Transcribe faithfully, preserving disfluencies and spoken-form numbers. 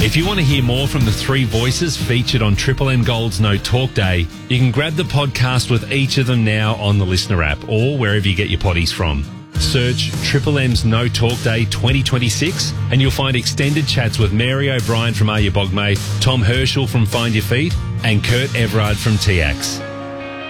If you want to hear more from the three voices featured on Triple M Gold's No Talk Day, you can grab the podcast with each of them now on the Listener app or wherever you get your potties from. Search Triple M's No Talk Day twenty twenty-six and you'll find extended chats with Mary O'Brien from Are You Bog Mate, Tom Herschel from Find Your Feet and Kurt Everard from T X.